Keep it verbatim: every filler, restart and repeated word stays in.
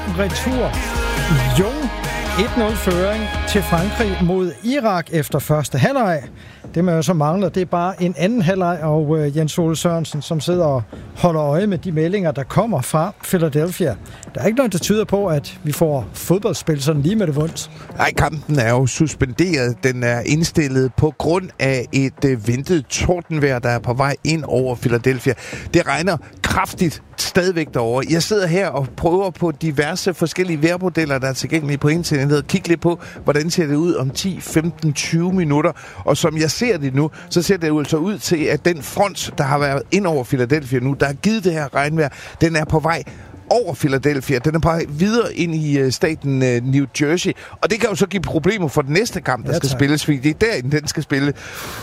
retur. Jung et nul føring til Frankrig mod Irak efter første halvleg. Det man jo så mangler, det er bare en anden halvleg, og uh, Jens Ole Sørensen, som sidder og holder øje med de meldinger, der kommer fra Philadelphia. Der er ikke noget, der tyder på, at vi får fodboldspil sådan lige med det vundt. Nej, kampen er jo suspenderet. Den er indstillet på grund af et uh, ventet tordenvejr, der er på vej ind over Philadelphia. Det regner kraftigt stadigvæk derovre. Jeg sidder her og prøver på diverse forskellige vejrmodeller, der er tilgængelige på internettet, og kigge lidt på, hvordan ser det ud om ti, femten, tyve minutter. Og som jeg ser det nu, så ser det jo altså ud til, at den front, der har været ind over Philadelphia nu, der har givet det her regnvejr, den er på vej over Philadelphia. Den er på vej videre ind i staten New Jersey. Og det kan jo så give problemer for den næste kamp, der ja, skal spilles, fordi det er der, den skal spille.